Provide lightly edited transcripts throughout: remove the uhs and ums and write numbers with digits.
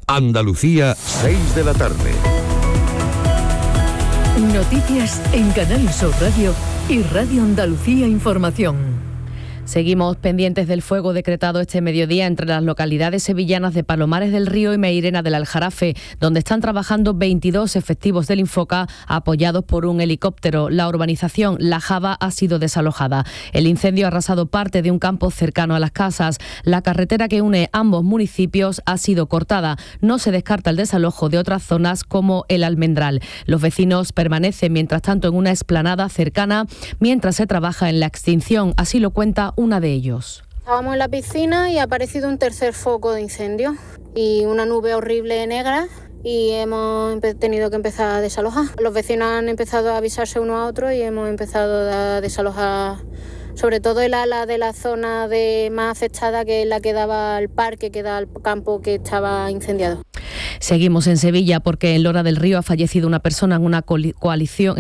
Andalucía, 6 de la tarde. Noticias en Canal Sur Radio y Radio Andalucía Información. Seguimos pendientes del fuego decretado este mediodía entre las localidades sevillanas de Palomares del Río y Meirena del Aljarafe, donde están trabajando 22 efectivos del Infoca apoyados por un helicóptero. La urbanización La Java ha sido desalojada. El incendio ha arrasado parte de un campo cercano a las casas. La carretera que une ambos municipios ha sido cortada. No se descarta el desalojo de otras zonas como el Almendral. Los vecinos permanecen mientras tanto en una explanada cercana mientras se trabaja en la extinción. Así lo cuenta una de ellos. Estábamos en la piscina y ha aparecido un tercer foco de incendio y una nube horrible negra y hemos tenido que empezar a desalojar. Los vecinos han empezado a avisarse uno a otro y hemos empezado a desalojar sobre todo el ala de la zona más afectada, que es la que daba al parque, que da al campo que estaba incendiado. Seguimos en Sevilla porque en Lora del Río ha fallecido una persona en una colisión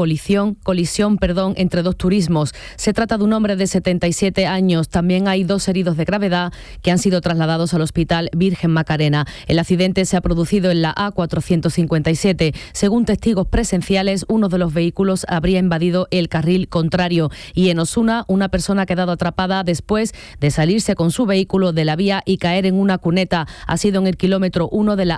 entre dos turismos. Se trata de un hombre de 77 años. También hay 2 heridos de gravedad que han sido trasladados al Hospital Virgen Macarena. El accidente se ha producido en la A457. Según testigos presenciales, uno de los vehículos habría invadido el carril contrario. Y en Osuna, una persona ha quedado atrapada después de salirse con su vehículo de la vía y caer en una cuneta. Ha sido en el kilómetro 1 de la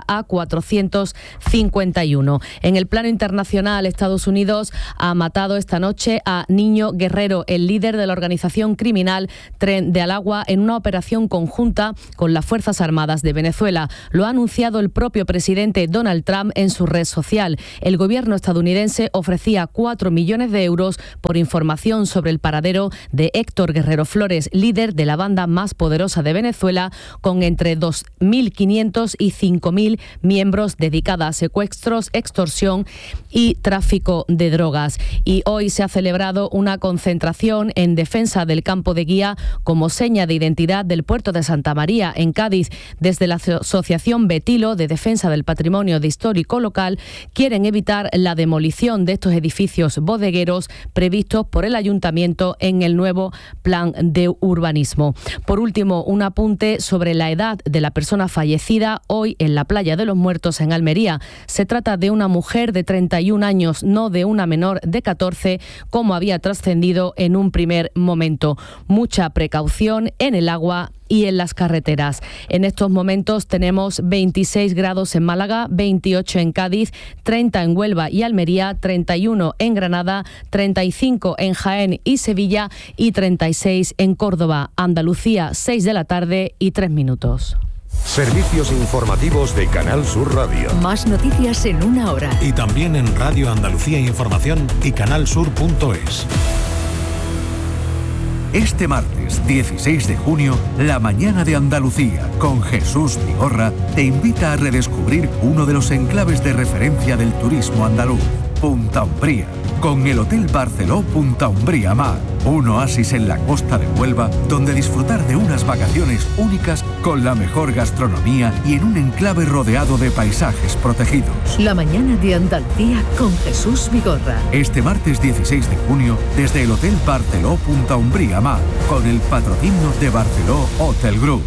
A451. En el plano internacional, Estados Unidos ha matado esta noche a Niño Guerrero, el líder de la organización criminal Tren de Aragua, en una operación conjunta con las Fuerzas Armadas de Venezuela. Lo ha anunciado el propio presidente Donald Trump en su red social. El gobierno estadounidense ofrecía 4 millones de euros por información sobre el paradero de Héctor Guerrero Flores, líder de la banda más poderosa de Venezuela, con entre 2.500 y 5.000 miembros dedicada a secuestros, extorsión y tráfico de drogas. Y hoy se ha celebrado una concentración en defensa del campo de guía como seña de identidad del puerto de Santa María, en Cádiz. Desde la Asociación Betilo de Defensa del Patrimonio Histórico Local quieren evitar la demolición de estos edificios bodegueros previstos por el Ayuntamiento en el nuevo plan de urbanismo. Por último, un apunte sobre la edad de la persona fallecida hoy en la Playa de los Muertos en Almería. Se trata de una mujer de 31 años, no de una menor de 14, como había trascendido en un primer momento. Mucha precaución en el agua y en las carreteras. En estos momentos tenemos 26 grados en Málaga, 28 en Cádiz, 30 en Huelva y Almería, 31 en Granada, 35 en Jaén y Sevilla y 36 en Córdoba. Andalucía, 6 de la tarde y 3 minutos. Servicios informativos de Canal Sur Radio. Más noticias en una hora. Y también en Radio Andalucía Información y canalsur.es. Este martes 16 de junio, la mañana de Andalucía con Jesús Vigorra te invita a redescubrir uno de los enclaves de referencia del turismo andaluz, Punta Umbría, con el Hotel Barceló Punta Umbría Mar, un oasis en la costa de Huelva donde disfrutar de unas vacaciones únicas con la mejor gastronomía y en un enclave rodeado de paisajes protegidos. La mañana de Andalucía con Jesús Vigorra. Este martes 16 de junio, desde el Hotel Barceló Punta Umbría Mar, con el patrocinio de Barceló Hotel Group.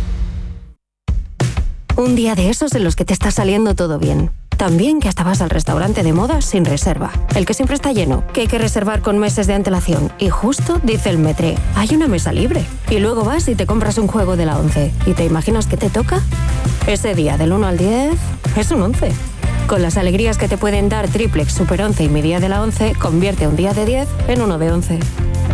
Un día de esos en los que te está saliendo todo bien. También que hasta vas al restaurante de moda sin reserva. El que siempre está lleno, que hay que reservar con meses de antelación. Y justo dice el Metré, hay una mesa libre. Y luego vas y te compras un juego de la 11. ¿Y te imaginas qué te toca? Ese día del 1 al 10 es un 11. Con las alegrías que te pueden dar Triplex, Super 11 y mi día de la 11, convierte un día de 10 en uno de 11.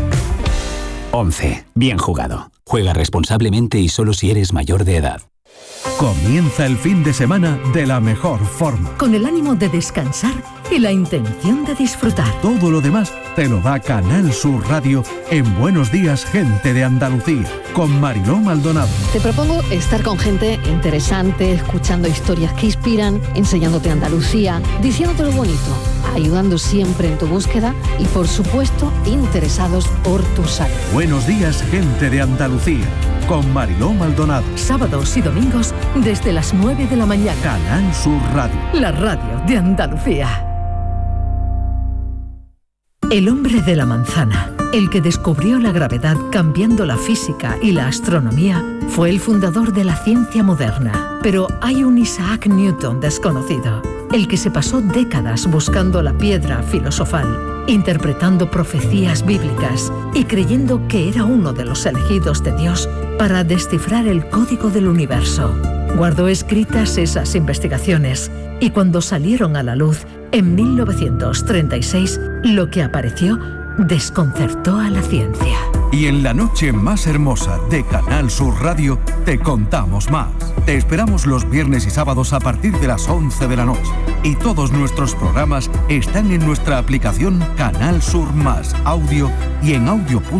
11. Bien jugado. Juega responsablemente y solo si eres mayor de edad. Comienza el fin de semana de la mejor forma. Con el ánimo de descansar y la intención de disfrutar. Todo lo demás te lo da Canal Sur Radio en Buenos Días, Gente de Andalucía, con Mariló Maldonado. Te propongo estar con gente interesante, escuchando historias que inspiran, enseñándote Andalucía, diciéndote lo bonito, ayudando siempre en tu búsqueda y, por supuesto, interesados por tu salud. Buenos Días, Gente de Andalucía, con Mariló Maldonado. Sábados y domingos desde las 9 de la mañana. Canal Sur Radio. La radio de Andalucía. El hombre de la manzana. El que descubrió la gravedad cambiando la física y la astronomía fue el fundador de la ciencia moderna. Pero hay un Isaac Newton desconocido, el que se pasó décadas buscando la piedra filosofal, interpretando profecías bíblicas y creyendo que era uno de los elegidos de Dios para descifrar el código del universo. Guardó escritas esas investigaciones y cuando salieron a la luz en 1936, lo que apareció desconcertó a la ciencia. Y en la noche más hermosa de Canal Sur Radio te contamos más. Te esperamos los viernes y sábados a partir de las 11 de la noche. Y todos nuestros programas están en nuestra aplicación Canal Sur Más Audio y en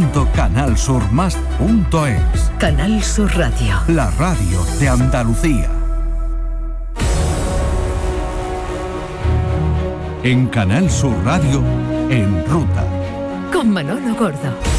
audio.canalsurmas.es. Canal Sur Radio. La radio de Andalucía. En Canal Sur Radio, En Ruta. Con Manolo Gordo.